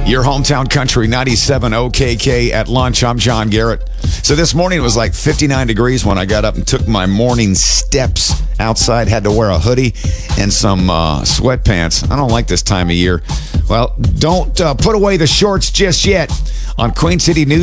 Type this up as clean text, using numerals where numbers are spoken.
Your hometown country, 97 OKK at lunch. I'm John Garrett. So this morning it was like 59 degrees when I got up and took my morning steps outside. Had to wear a hoodie and some sweatpants. I don't like this time of year. Well, don't put away the shorts just yet. On Queen City News.